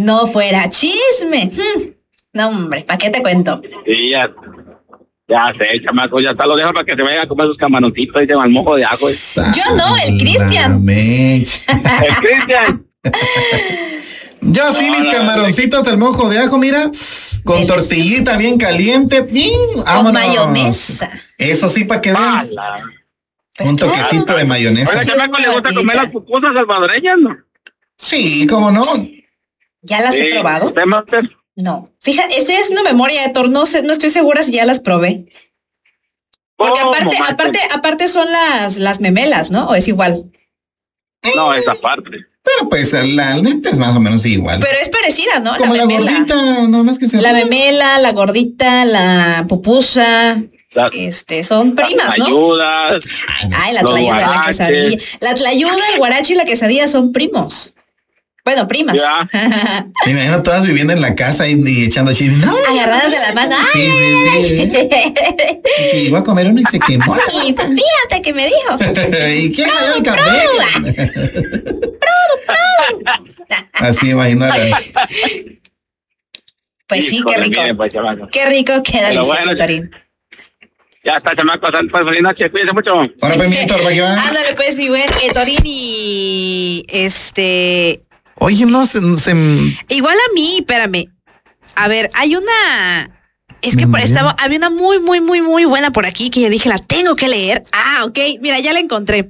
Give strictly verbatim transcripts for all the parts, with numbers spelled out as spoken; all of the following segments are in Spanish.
no fuera chisme. Hmm. No, hombre, ¿para qué te cuento? Sí, ya, ya sé, chamaco, ya está, lo deja para que se vaya a comer sus camaroncitos y se mojo de ajo. Yo no, el Cristian. El Cristian. Yo sí, No, mis no, camaroncitos al mojo de ajo, mira, con Delicioso. tortillita bien caliente, bien, Con vámonos. mayonesa. Eso sí, para que veas. Ala. Pues Un claro. toquecito de mayonesa. Oiga, Sí, chamaco, ¿le gusta una comer las batidita. pupusas salvadoreñas, no? Sí, cómo no. ¿Ya las he Sí, probado? ¿usted, Master? No. Fíjate, estoy haciendo memoria, Héctor. No sé, no estoy segura si ya las probé. Porque ¿Cómo, aparte, Master? aparte, aparte son las, las memelas, ¿no? ¿O es igual? No, esa parte. Pero pues la neta es más o menos igual. Pero es parecida, ¿no? Como la, memela. gordita, nada más que se La memela, la gordita, la pupusa, La- este, son primas, ¿no? Ayudas. Ay, la los tlayuda, la guaraches. quesadilla. La tlayuda, el guarache y la quesadilla son primos. Bueno, primas. Ya. Me imagino todas viviendo en la casa y, y echando chisme. No, Agarradas de la mano. sí, ¡Ay! sí, sí. Y iba a comer uno y se quemó. Y fíjate que me dijo. ¿Y quién ganó el café? Así imagino. Pues sí, Híjole, qué rico. mire, pues, chamaco. Qué rico queda Pero delicioso, bueno, Torín. Ya está, chamaco. Pues, feliz noche. Cuídense mucho. Ahora pues, mi Héctor, ¿para qué va? Ándale pues, mi buen eh, Torín y este... Oye, no, se... se Igual a mí, espérame. A ver, hay una... Es que Mm, por- ya. estaba, había una muy, muy, muy, muy buena por aquí que yo dije, la tengo que leer. Ah, ok, mira, ya la encontré.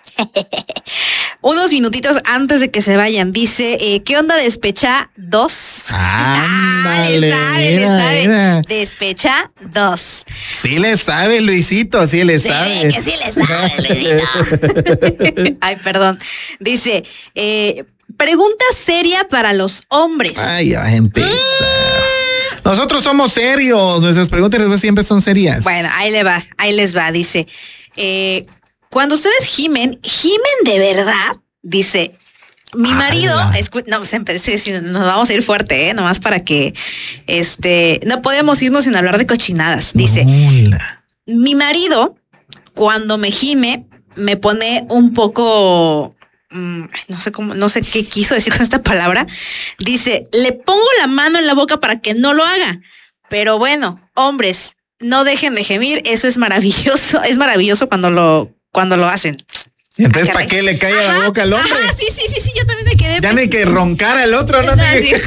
Unos minutitos antes de que se vayan, dice, eh, ¿qué onda Despecha dos? Ándale, le sabe, le mira, sabe. mira. Despecha dos. Sí le sabe, Luisito, sí le Sí, sabe. que sí le sabe, Luisito. Ay, perdón. Dice, eh, pregunta seria para los hombres. Ay, ya va a empezar. Nosotros somos serios, nuestras preguntas siempre son serias. Bueno, ahí le va, ahí les va. Dice, eh, cuando ustedes gimen, ¿gimen de verdad? Dice, mi marido, ¡Hala! escu- no, se empecé, sí, nos vamos a ir fuerte, ¿eh? Nomás para que, este, no podemos irnos sin hablar de cochinadas. Dice, Hola. mi marido, cuando me gime, me pone un poco, mm, ay, no sé cómo, no sé qué quiso decir con esta palabra. Dice, le pongo la mano en la boca para que no lo haga. Pero bueno, hombres, no dejen de gemir, eso es maravilloso, es maravilloso cuando lo, cuando lo hacen. ¿Y entonces Ah, para caray. qué le cae a la boca al hombre? Ajá, sí, sí, sí, sí, yo también me quedé. Ya no hay que roncar al otro, no No, sé. sí.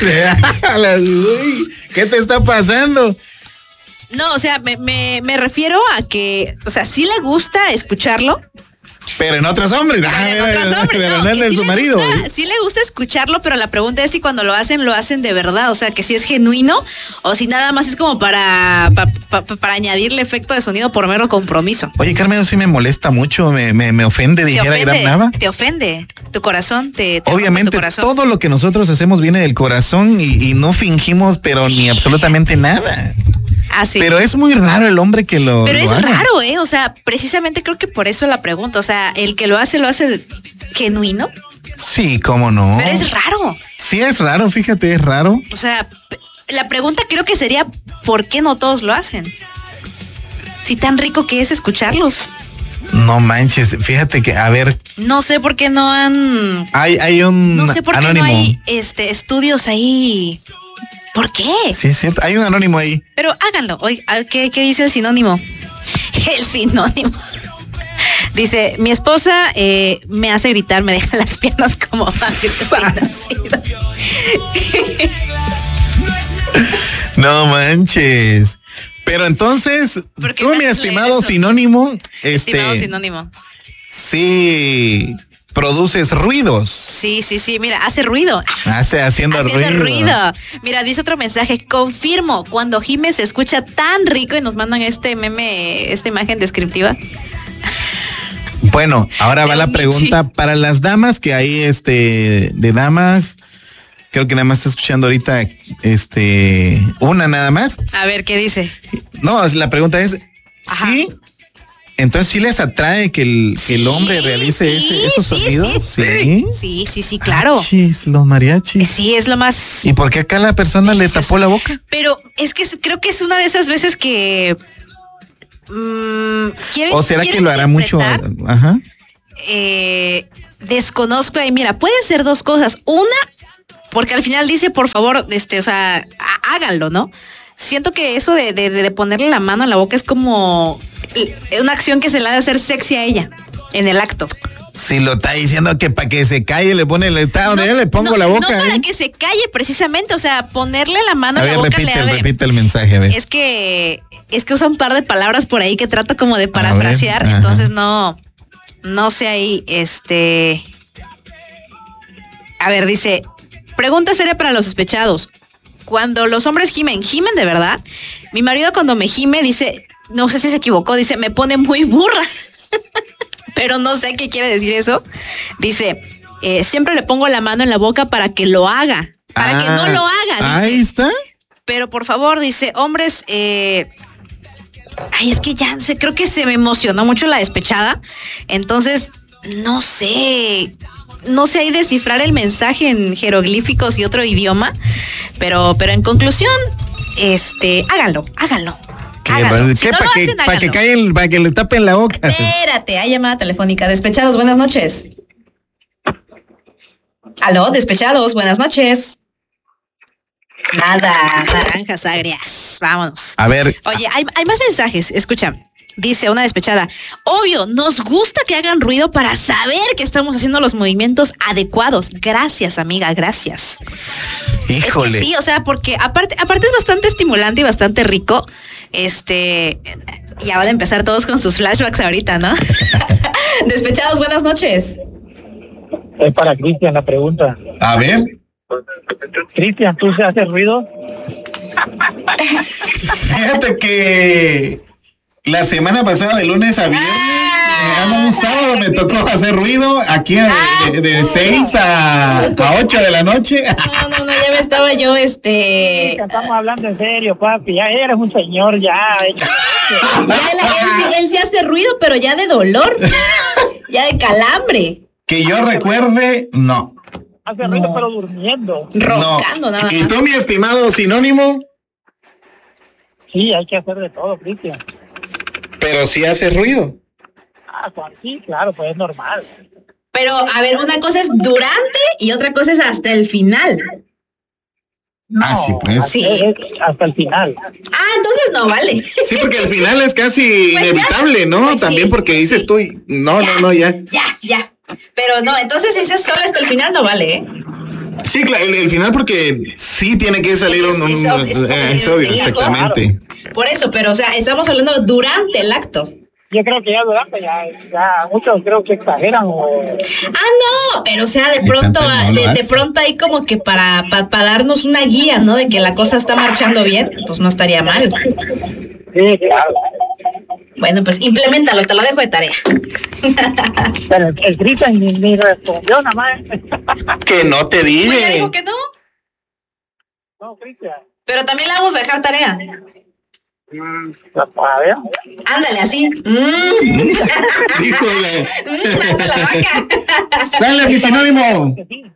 Uy, ¿qué te está pasando? No, o sea, me, me, me refiero a que, o sea, sí le gusta escucharlo. Pero en otros hombres. Pero Ah, en mira, otros hombres, pero no, no en que el sí su le marido. gusta- sí le gusta escucharlo, pero la pregunta es si cuando lo hacen, lo hacen de verdad. O sea, que si es genuino o si nada más es como para, pa- pa- pa- para añadirle efecto de sonido por mero compromiso. Oye, Carmen, eso sí me molesta mucho, me, me, me ofende, Te dijera Gran ofende, Nava. te ofende. Tu corazón te, te rompe Obviamente, tu corazón. todo lo que nosotros hacemos viene del corazón y, y no fingimos, pero ni absolutamente nada. Ah, sí. Pero es muy raro el hombre que lo Pero lo es haga. raro, ¿eh? O sea, precisamente creo que por eso la pregunta. O sea, el que lo hace, lo hace genuino, Sí, cómo no. pero es raro. Sí, es raro, fíjate, es raro. O sea, p- la pregunta creo que sería, ¿por qué no todos lo hacen? Si tan rico que es escucharlos. No manches, fíjate que, a ver, No sé por qué no han... hay, hay un No sé por qué anónimo. no hay este, estudios ahí. ¿Por qué? Sí, es cierto, hay un anónimo ahí. Pero háganlo. Oye, ¿qué, qué dice el sinónimo? El sinónimo. Dice, mi esposa eh, me hace gritar, me deja las piernas como vampiro sin nacido. No manches. Pero entonces, ¿Por qué tú, me mi haces leer estimado eso? sinónimo, Estimado este, sinónimo. sí produces ruidos. Sí, sí, sí, mira, hace ruido. Hace haciendo, Haciendo ruido. ruido. Mira, dice otro mensaje. Confirmo, cuando Jime se escucha tan rico y nos mandan este meme, esta imagen descriptiva. Bueno, ahora De va la un pregunta Michi. para las damas, que hay este de damas. Creo que nada más está escuchando ahorita este una nada más. A ver, ¿qué dice? No, la pregunta es, Ajá. ¿sí? Entonces sí les atrae que el, que el hombre Sí, realice sí, ese- esos sí, sonidos. Sí, sí, sí, sí, claro. Chis, los mariachis. Sí, es lo más... ¿Y por qué acá la persona le delicioso. tapó la boca? Pero es que es- creo que es una de esas veces que... mm, quiero- ¿O será quiero que lo hará mucho? interpretar, Ajá. eh, desconozco y mira, pueden ser dos cosas. Una, porque al final dice, por favor, este, o sea, háganlo, ¿no? Siento que eso de, de, de ponerle la mano en la boca es como una acción que se le ha de hacer sexy a ella en el acto. Si lo está diciendo que para que se calle le pone el estado, no, le pongo no, la boca. No para ¿eh? que se calle precisamente, o sea, ponerle la mano a en ver, la boca. repite, le de, repite el mensaje, a ver. Es que, es que usa un par de palabras por ahí que trato como de parafrasear, ver, entonces no, no sé ahí, este... A ver, dice, pregunta seria para los sospechados. Cuando los hombres gimen, ¿gimen de verdad? Mi marido cuando me gime dice, no sé si se equivocó, dice, me pone muy burra. Pero no sé qué quiere decir eso. Dice, eh, siempre le pongo la mano en la boca para que lo haga. Para ah, que no lo haga. Dice. Ahí está. Pero por favor, dice, hombres, eh, ay, es que ya sé, creo que se me emocionó mucho la despechada. Entonces, no sé, no sé ahí descifrar el mensaje en jeroglíficos y otro idioma. Pero, pero en conclusión, este, háganlo, háganlo. ¿Qué? Si no para que, pa que, caigan, para que le tapen la boca. Espérate, hay llamada telefónica. Despechados, buenas noches. Aló, despechados, buenas noches. Nada, naranjas agrias. Vámonos. A ver. Oye, hay, hay más mensajes. Escucha. Dice una despechada, obvio, nos gusta que hagan ruido para saber que estamos haciendo los movimientos adecuados. Gracias, amiga, gracias. Híjole. Es que sí, o sea, porque aparte, aparte es bastante estimulante y bastante rico. Este, ya van a empezar todos con sus flashbacks ahorita, ¿no? Despechados, buenas noches. Es para Cristian la pregunta. A ver. Cristian, ¿tú se haces ruido? Fíjate que la semana pasada, de lunes a viernes, ah, un sábado me tocó hacer ruido aquí de, de, de seis a, a ocho de la noche. No, no, no, ya me estaba yo, este... Estamos hablando en serio, papi, ya eres un señor, ya. ya él, él, él sí hace ruido, pero ya de dolor, ya de calambre. Que yo recuerde, no. Hace ruido, no. Pero durmiendo. Roncando, no. nada más. ¿Y tú, mi estimado sinónimo? Sí, hay que hacer de todo, Cristian. Pero sí hace ruido. Ah, sí, claro, pues es normal. Pero, a ver, una cosa es durante y otra cosa es hasta el final. No, ah, sí, pues. Sí. Hasta el final. Ah, entonces no, vale. Sí, porque el final es casi pues inevitable, ya, ¿no? Pues También sí, porque pues dices sí. tú, no, ya, no, no, ya. Ya, ya. Pero no, entonces ese solo hasta el final no vale, ¿eh? Sí, claro, el, el final porque sí tiene que salir un... un, es, un es, es, es, es obvio, exactamente. Claro. Por eso, pero o sea, estamos hablando durante el acto. Yo creo que ya durante, ya, ya muchos creo que exageran o... Ah, no, pero o sea, de pronto, no de, de pronto hay como que para, para, para darnos una guía, ¿no? De que la cosa está marchando bien, pues no estaría mal. Sí, claro. Bueno, pues implementalo, te lo dejo de tarea. Pero el, el Cristian ni, ni respondió nada más. Que no te dije. Pues ya dijo que no. No, Cristian. Pero también le vamos a dejar tarea. Mm, a ver. Ándale, así. Mm. Híjole. Mm, la vaca. Sale mi sinónimo.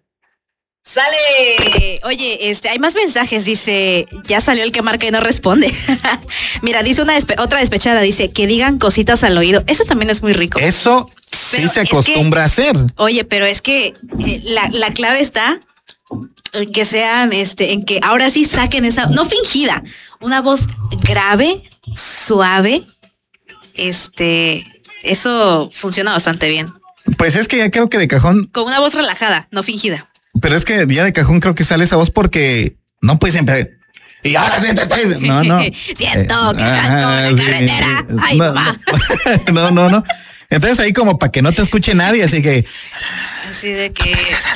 Sale, oye, este, hay más mensajes, dice, ya salió el que marca y no responde. Mira, dice una despe- otra despechada, dice, que digan cositas al oído, eso también es muy rico. Eso sí pero se acostumbra que, a hacer. Oye, pero es que eh, la, la clave está en que sean, este, en que ahora sí saquen esa, no fingida, una voz grave, suave, este, eso funciona bastante bien. Pues es que ya creo que de cajón. Con una voz relajada, no fingida. Pero es que ya de cajón creo que sale esa voz porque no puedes empezar. Y ahora siento estoy. No, no. Siento que ando en la carretera. Ay, no, mamá. No, no, no. Entonces ahí como para que no te escuche nadie, así que. Así de que.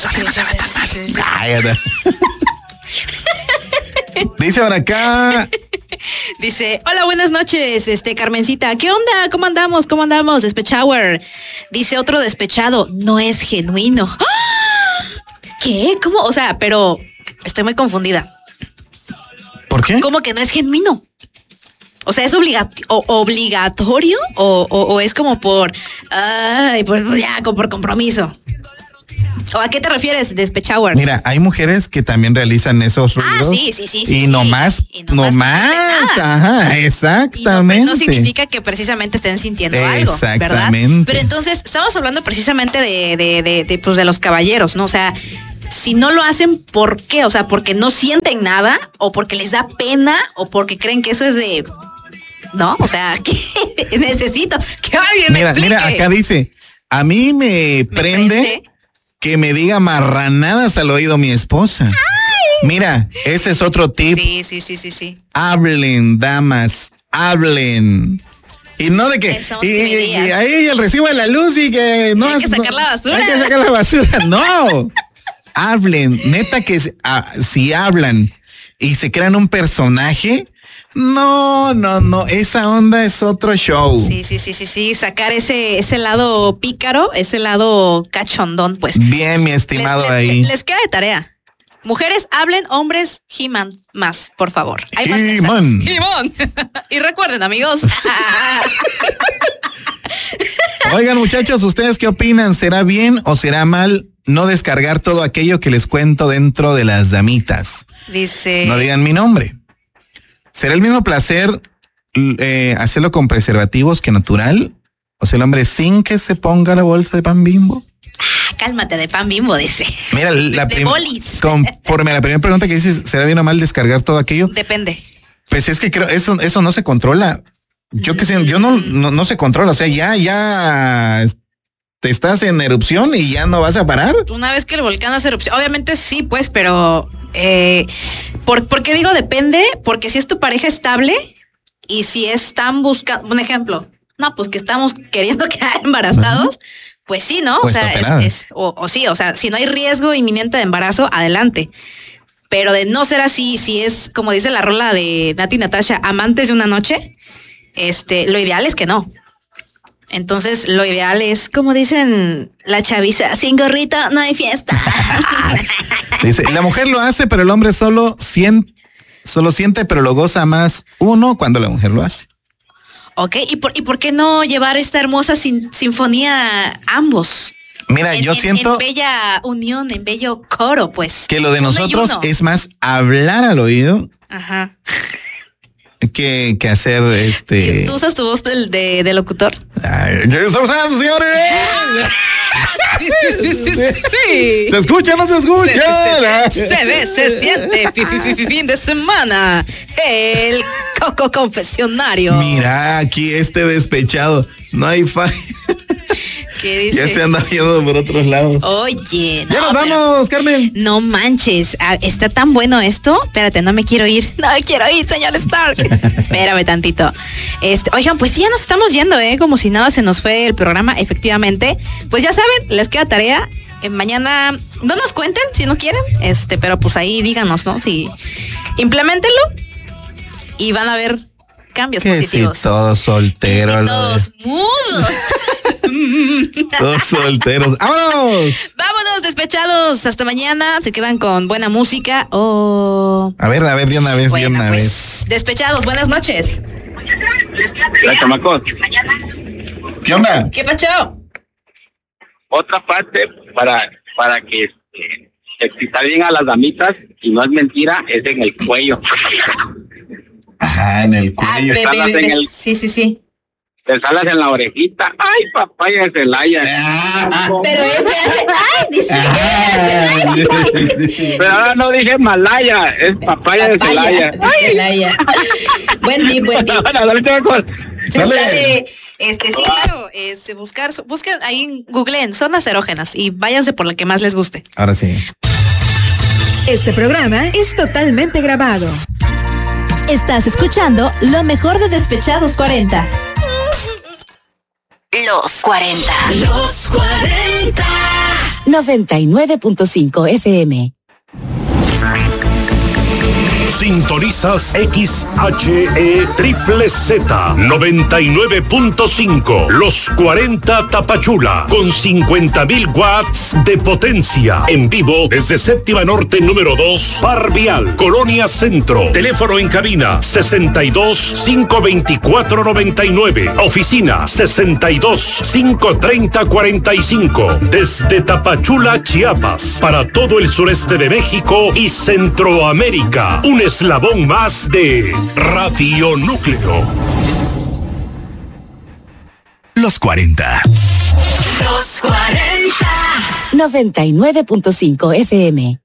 Dice ahora acá. Dice, hola, buenas noches, este, Carmencita, ¿qué onda? ¿Cómo andamos? ¿Cómo andamos? Despechower. Dice otro despechado, no es genuino. ¡Ah! ¿Qué? ¿Cómo? O sea, pero estoy muy confundida. ¿Por qué? ¿Cómo que no es genuino? O sea, ¿es obligat- o, obligatorio o, o, o es como por, ay, por ya, como por compromiso? ¿O a qué te refieres, Despechower? Mira, hay mujeres que también realizan esos ruidos. Ah, sí, sí, sí. Y sí, nomás, y nomás, nomás ajá, exactamente. Y no, no significa que precisamente estén sintiendo algo, ¿verdad? Pero entonces, estamos hablando precisamente de, de, de, de, pues, de los caballeros, ¿no? O sea, si no lo hacen, ¿por qué? O sea, porque no sienten nada, o porque les da pena, o porque creen que eso es de... No, o sea, que necesito que alguien mira, me explique. Mira, acá dice, a mí me, me prende, prende que me diga marranadas al oído mi esposa. Ay. Mira, ese es otro tip. Sí, sí, sí, sí, sí. Hablen, damas, hablen. Y no de que y, y, y ahí el recibo de la luz y que no hay que sacar no, la basura. Hay que sacar la basura. No. Hablen, neta que ah, si hablan y se crean un personaje, no, no, no, esa onda es otro show. Sí, sí, sí, sí, sí, sacar ese, ese lado pícaro, ese lado cachondón, pues. Bien, mi estimado les, ahí. Les, les queda de tarea. Mujeres, hablen, hombres, He-Man más, por favor. He-Man. He-Man. Y recuerden, amigos. Oigan, muchachos, ¿ustedes qué opinan? ¿Será bien o será mal no descargar todo aquello que les cuento dentro de las damitas? Dice... No digan mi nombre. ¿Será el mismo placer eh, hacerlo con preservativos que natural? O sea, el hombre sin que se ponga la bolsa de pan Bimbo. Ah, cálmate, de pan Bimbo, dice. Mira, la de, de bolis. Conforme a la primera pregunta que dices, ¿será bien o mal descargar todo aquello? Depende. Pues es que creo, eso, eso no se controla. Yo que sé, yo no, no, no se controla. O sea, ya, ya te estás en erupción y ya no vas a parar. Una vez que el volcán hace erupción, obviamente sí, pues, pero eh, ¿por, ¿por qué digo depende? Porque si es tu pareja estable y si están buscando, un ejemplo, no, pues que estamos queriendo quedar embarazados, uh-huh. Pues sí, ¿no? Pues o sea, es, es o, o sí, o sea, si no hay riesgo inminente de embarazo, adelante. Pero de no ser así, si es, como dice la rola de Nati Natasha, amantes de una noche, este, lo ideal es que no. Entonces, lo ideal es, como dicen la chaviza, sin gorrito no hay fiesta. Dice, la mujer lo hace, pero el hombre solo siente, solo siente, pero lo goza más uno cuando la mujer lo hace. Ok, ¿y por, y por qué no llevar esta hermosa sin, sinfonía ambos? Mira, en, yo en, siento... En bella unión, en bello coro, pues. Que lo de nosotros es más hablar al oído. Ajá. Que, que hacer este... ¿Tú usas tu voz de, de, de locutor? Ay, ¿qué está pasando, señores? Sí, sí, sí, sí, sí. ¿Se escucha o no se escucha? Se, se, se, se ve, se siente. Fi, fi, fi, fin de semana. El Coco Confesionario. Mira, aquí este despechado. No hay falla. ¿Qué dice? Ya se anda yendo por otros lados. Oye, no. Ya nos vamos, Carmen. No manches. Está tan bueno esto. Espérate, no me quiero ir. No me quiero ir, señor Stark. Espérame tantito. Este, oigan, pues sí, ya nos estamos yendo, ¿eh? Como si nada se nos fue el programa, efectivamente. Pues ya saben, les queda tarea. Eh, mañana, no nos cuenten si no quieren. Este, pero pues ahí díganos, ¿no? Si implementenlo y van a ver cambios que positivos. Si todos solteros. Si todos mudos. Todos solteros. ¡Vámonos! Vámonos, despechados. Hasta mañana. Se quedan con buena música. Oh. A ver, a ver, de una vez, bueno, de una pues, vez. Despechados, buenas noches. Hola, chamacos. ¿Qué onda? ¿Qué pacho? Otra parte para, para que este, excitar bien a las damitas, y no es mentira, es en el cuello. Ah, en el cuello. Ah, be, be, be, en el... Sí, sí, sí. Te salas en la orejita. Ay, papaya de Celaya. Ah, pero ese hace. Ay, dice. Ah, pero ahora no dije Malaya, es papaya, papaya de Celaya. De Celaya. Buen tip, buen tip. Bueno, dale, chamacos. Sale. Este, sí, claro, es buscar, busquen ahí, googleen zonas erógenas y váyanse por la que más les guste. Ahora sí. Este programa es totalmente grabado. Estás escuchando lo mejor de Despechados cuarenta. Los cuarenta. Los cuarenta. noventa y nueve punto cinco F M. Sintonizas X H E Triple Z noventa y nueve punto cinco. Los cuarenta Tapachula con cincuenta mil watts de potencia. En vivo desde Séptima Norte número dos, Parvial, Colonia Centro. Teléfono en cabina sesenta y dos, cinco veinticuatro, noventa y nueve. Oficina sesenta y dos, cinco treinta, cuarenta y cinco. Desde Tapachula, Chiapas, para todo el sureste de México y Centroamérica. Un eslabón más de Radio Núcleo. Los cuarenta. Los cuarenta. noventa y nueve punto cinco F M.